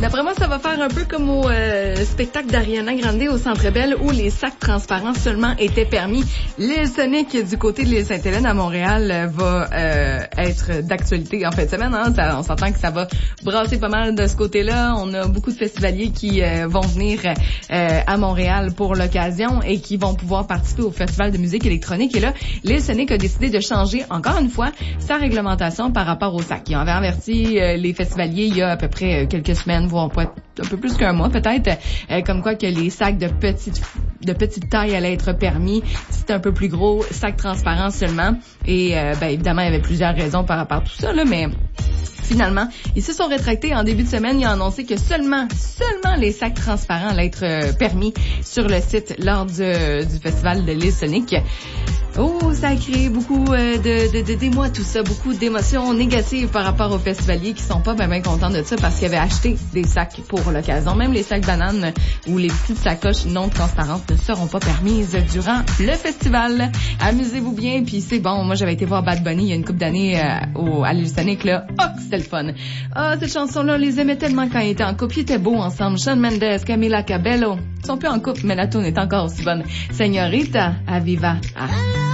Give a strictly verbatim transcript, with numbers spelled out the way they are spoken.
D'après moi, ça va faire un peu comme au euh, spectacle d'Ariana Grande au Centre Bell où les sacs transparents seulement étaient permis. L'île Sonic du côté de l'île Sainte-Hélène à Montréal euh, va euh, être d'actualité en fin de semaine. Hein. Ça, on s'entend que ça va brasser pas mal de ce côté-là. On a beaucoup de festivaliers qui euh, vont venir euh, à Montréal pour l'occasion et qui vont pouvoir participer au Festival de musique électronique. Et là, l'île Sonic a décidé de changer, encore une fois, sa réglementation par rapport aux sacs. Ils avaient averti euh, les festivaliers il y a à peu près euh, quelques semaines, voire pas un peu plus qu'un mois peut-être, euh, comme quoi que les sacs de petite de petite taille allaient être permis. C'était un peu plus gros, sacs transparents seulement. Et euh, ben évidemment, il y avait plusieurs raisons par rapport à tout ça, là, mais finalement, ils se sont rétractés en début de semaine. Ils ont annoncé que seulement, seulement les sacs transparents allaient être euh, permis sur le site lors du, du festival de l'île Sonic. Oh, ça a créé beaucoup euh, de, de, de d'émoi, tout ça, beaucoup d'émotions négatives par rapport aux festivaliers qui sont pas bien ben contents de ça parce qu'ils avaient acheté des sacs pour l'occasion. Même les sacs bananes ou les petites sacoches non transparentes ne seront pas permises durant le festival. Amusez-vous bien, puis c'est bon. Moi, j'avais été voir Bad Bunny il y a une couple d'années euh, au, à l'île Sonic, là. Oh, c'était le fun. Ah, cette chanson-là, on les aimait tellement quand ils étaient en couple. Ils étaient beaux ensemble. Shawn Mendes, Camila Cabello. Ils sont plus en couple, mais la tune est encore aussi bonne. Señorita, Aviva. Ah.